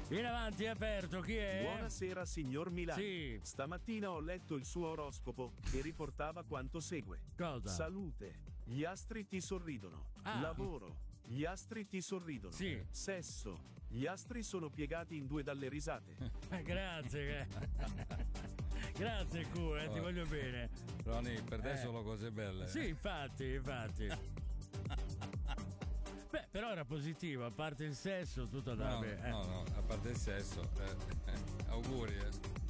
Vieni avanti, è aperto, chi è? Buonasera signor Milani. Sì. Stamattina ho letto il suo oroscopo che riportava quanto segue. Cosa? Salute, gli astri ti sorridono. Ah. Lavoro, gli astri ti sorridono. Sì. Sesso, gli astri sono piegati in due dalle risate. Grazie. Grazie Q, ti voglio bene. Ronny, per te solo cose belle. Sì, infatti. Beh, però era positivo, a parte il sesso, tutto andava bene. No, a parte il sesso. Auguri.